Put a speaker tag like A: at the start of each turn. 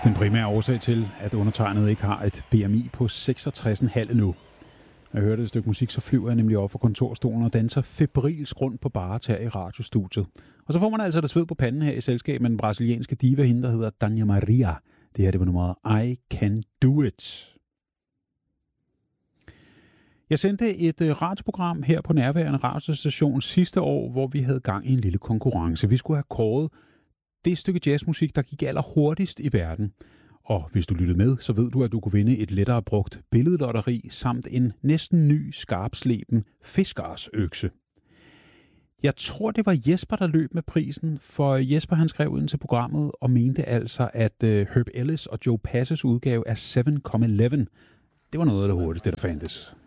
A: Den primære årsag til, at undertegnet ikke har et BMI på 66,5 nu. Når jeg hørte et stykke musik, så flyver jeg nemlig op fra kontorstolen og danser febrilsk rundt på baret her i radiostudiet. Og så får man altså det sved på panden her i selskab med den brasilianske diva, hende der hedder Danja Maria. Det her, det var nummeret I Can Do It. Jeg sendte et radioprogram her på nærværende radiostation sidste år, hvor vi havde gang i en lille konkurrence. Vi skulle have kåret det stykke jazzmusik, der gik allerhurtigst i verden. Og hvis du lyttede med, så ved du, at du kunne vinde et lettere brugt billedlotteri samt en næsten ny skarpsleben fiskersøkse. Jeg tror, det var Jesper, der løb med prisen, for Jesper han skrev ind til programmet og mente altså, at Herb Ellis og Joe Passes udgave af 7,11, det var noget af det hurtigste, der fandtes.